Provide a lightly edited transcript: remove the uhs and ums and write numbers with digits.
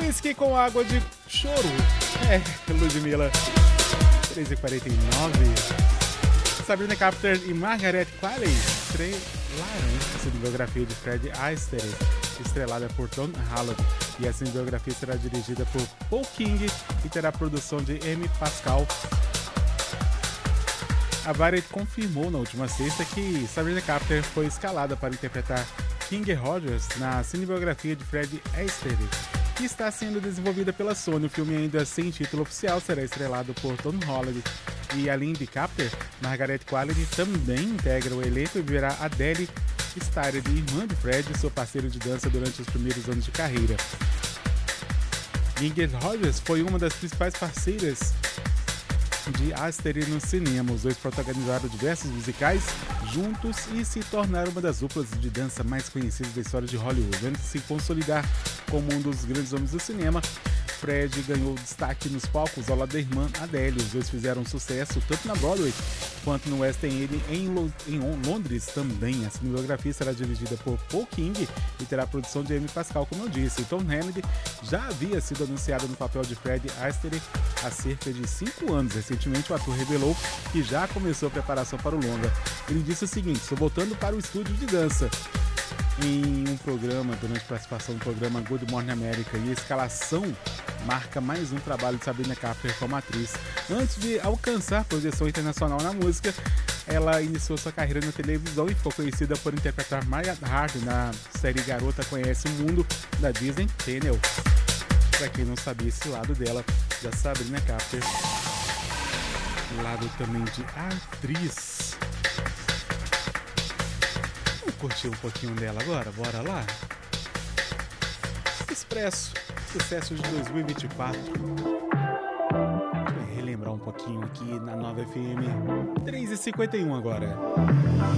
Whisky com água de choro. Ludmilla. 3h49. Sabrina Carpenter e Margaret Qualley estrelaram a cinebiografia de Fred Astaire, estrelada por Tom Holland. E a cinebiografia será dirigida por Paul King e terá produção de Amy Pascal. A Variety confirmou na última sexta que Sabrina Carpenter foi escalada para interpretar King Rogers na cinebiografia de Fred Astaire, que está sendo desenvolvida pela Sony. O filme, ainda sem título oficial, será estrelado por Tom Holland. E além de Carpenter, Margaret Qualley também integra o elenco e viverá Adele Starr, irmã de Fred e seu parceiro de dança durante os primeiros anos de carreira. King Rogers foi uma das principais parceiras de Astaire no cinema. Os dois protagonizaram diversos musicais juntos e se tornaram uma das duplas de dança mais conhecidas da história de Hollywood. Antes de se consolidar como um dos grandes homens do cinema, Fred ganhou destaque nos palcos ao lado da irmã Adele. Os dois fizeram sucesso tanto na Broadway quanto no West End em Londres também. A cinebiografia será dirigida por Paul King e terá a produção de Amy Pascal, como eu disse. Tom Holland já havia sido anunciado no papel de Fred Astaire há cerca de 5 anos. Recentemente, o ator revelou que já começou a preparação para o longa. Ele disse o seguinte: estou voltando para o estúdio de dança em um programa, durante a participação do programa Good Morning America, e a escalação marca mais um trabalho de Sabrina Carpenter como atriz. Antes de alcançar projeção internacional na música, ela iniciou sua carreira na televisão e ficou conhecida por interpretar Maya Hart na série Garota Conhece o Mundo da Disney Channel. Para quem não sabia, esse lado dela, da Sabrina Carpenter, lado também de atriz. Vamos curtir um pouquinho dela agora? Bora lá? Expresso, sucesso de 2024. Deixa eu relembrar um pouquinho aqui na Nova FM. 3h51 agora.